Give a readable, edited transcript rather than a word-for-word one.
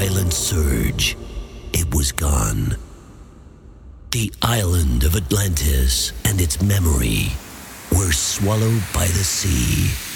violent surge, it was gone. The island of Atlantis and its memory were swallowed by the sea.